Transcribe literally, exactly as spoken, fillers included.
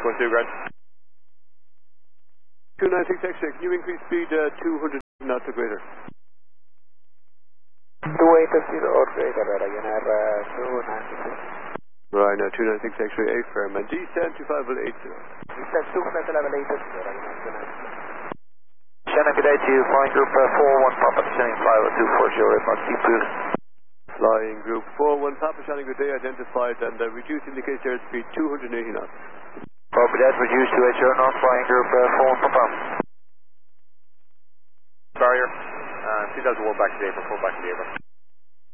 going two grand. two nine six X-ray, can you increase speed uh, two hundred knots or greater? two eight zero or greater, Ryanair uh, two nine six X. Right, now two nine six X-ray eight firm and descend to five level eight zero. Descend to flight level eight zero, Ryanair two nine six X. Shannon, good day to you, flying group uh, four one Papa, descending five oh two four zero, advance deep boost. Flying group four one Papa, Shannon, good day, identified and uh, reduced indicates airspeed two hundred eighty knots. Copy that, reduced to eight zero knots, flying group uh, four one Papa. Barrier, uh, two thousand one back to the April, full back to the April.